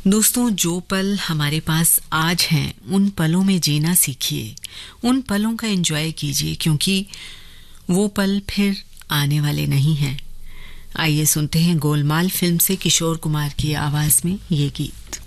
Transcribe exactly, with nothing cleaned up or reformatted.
दोस्तों, जो पल हमारे पास आज हैं उन पलों में जीना सीखिए, उन पलों का एंजॉय कीजिए, क्योंकि वो पल फिर आने वाले नहीं हैं। आइए सुनते हैं गोलमाल फिल्म से किशोर कुमार की आवाज में ये गीत।